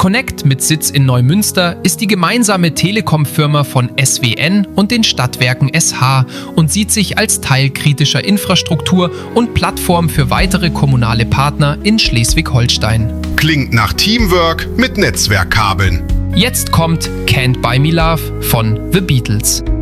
Connect mit Sitz in Neumünster ist die gemeinsame Telekom-Firma von SWN und den Stadtwerken SH und sieht sich als Teil kritischer Infrastruktur und Plattform für weitere kommunale Partner in Schleswig-Holstein. Klingt nach Teamwork mit Netzwerkkabeln. Jetzt kommt Can't Buy Me Love von The Beatles.